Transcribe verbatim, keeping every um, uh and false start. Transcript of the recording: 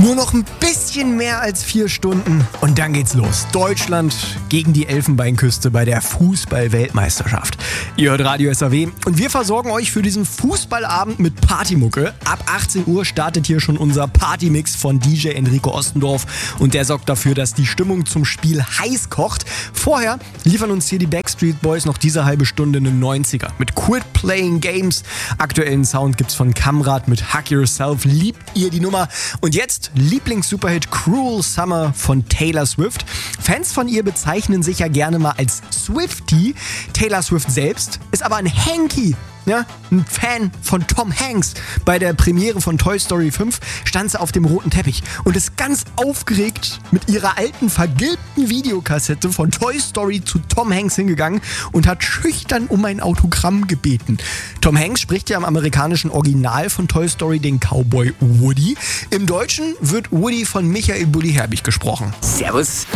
Nur noch ein bisschen mehr als vier Stunden und dann geht's los. Deutschland gegen die Elfenbeinküste bei der Fußball-Weltmeisterschaft. Ihr hört Radio S A W und wir versorgen euch für diesen Fußballabend mit Partymucke. Ab achtzehn Uhr startet hier schon unser Partymix von D J Enrico Ostendorf und der sorgt dafür, dass die Stimmung zum Spiel heiß kocht. Vorher liefern uns hier die Backstreet Boys noch diese halbe Stunde einen neunziger mit Quit Playing Games. Aktuellen Sound gibt's von Kamrat mit Hug Yourself. Liebt ihr die Nummer? Und jetzt Lieblings-Superhit Cruel Summer von Taylor Swift. Fans von ihr bezeichnen sich ja gerne mal als Swiftie. Taylor Swift selbst ist aber ein Hanky. Ja, ein Fan von Tom Hanks. Bei der Premiere von Toy Story fünf stand sie auf dem roten Teppich und ist ganz aufgeregt mit ihrer alten, vergilbten Videokassette von Toy Story zu Tom Hanks hingegangen und hat schüchtern um ein Autogramm gebeten. Tom Hanks spricht ja im amerikanischen Original von Toy Story den Cowboy Woody. Im Deutschen wird Woody von Michael Bulli Herbig gesprochen. Servus.